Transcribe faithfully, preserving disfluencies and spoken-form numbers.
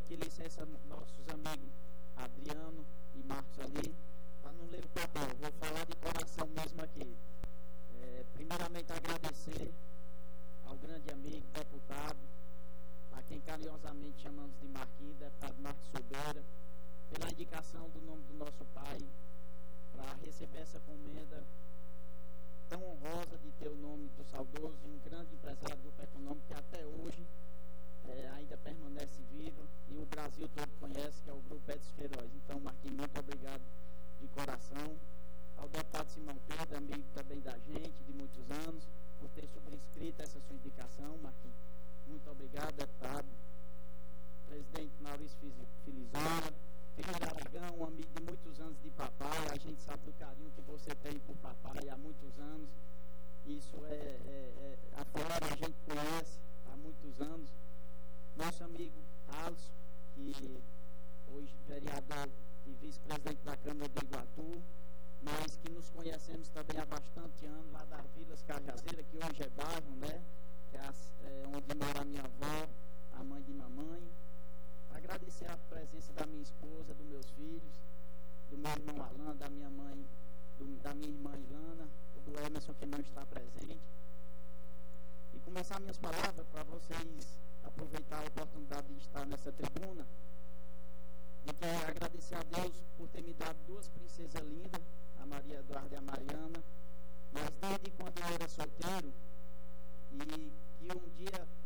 que licença nossos amigos Adriano e Marcos ali, para não ler o papel, vou falar de coração mesmo aqui. É, primeiramente agradecer ao grande amigo, deputado, a quem carinhosamente chamamos de Marquinhos, deputado Marcos Sobeira, pela indicação do nome do nosso pai, para receber essa comenda tão honrosa de ter o nome do saudoso e um grande empresário do grupo econômico que até hoje é, ainda permanece vivo e o Brasil todo conhece, que é o Grupo Edson Queiroz. Então, Marquinhos, muito obrigado de coração. Ao deputado Simão Pedro, amigo também da gente, de muitos anos, por ter subscrito essa sua indicação, Marquinhos. Muito obrigado, deputado. Presidente Maurício Filizona, Ferreira Aragão, um amigo de muitos anos de papai, a gente sabe do carinho que você tem por papai há muitos anos. Isso é, é, é a Flora a gente conhece há muitos anos. Nosso amigo Alisson, que hoje vereador e vice-presidente da Câmara do Iguatu, mas que nos conhecemos também há bastante anos, lá das Vilas Cajazeira, que hoje é bairro, né? Que é, é onde mora a minha avó, a mãe de mamãe. Agradecer a presença da minha esposa, dos meus filhos, do meu irmão Alan, da minha mãe, do, da minha irmã Ilana, do Emerson, que não está presente. E começar minhas palavras para vocês aproveitar a oportunidade de estar nessa tribuna, de que agradecer a Deus por ter me dado duas princesas lindas, a Maria Eduarda e a Mariana, mas desde quando eu era solteiro, e que um dia